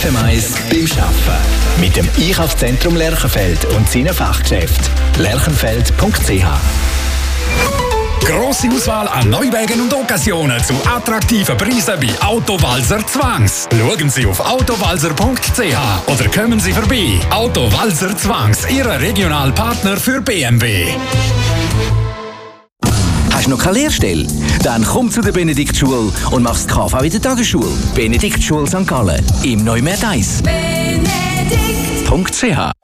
Mais beim Arbeiten. Mit dem Einkaufszentrum Lerchenfeld und seinen Fachgeschäften. lerchenfeld.ch. Grosse Auswahl an Neuwagen und Occasionen zu attraktiven Preisen bei Autowalzer Zwangs. Schauen Sie auf autowalzer.ch oder kommen Sie vorbei. Autowalzer Zwangs, Ihr Regionalpartner für BMW. Hast du noch keine Lehrstelle? Dann komm zu der Benediktschule und mach das KV in der Tagesschule. Benediktschule St. Gallen, im Neumärt 1. benedikt.ch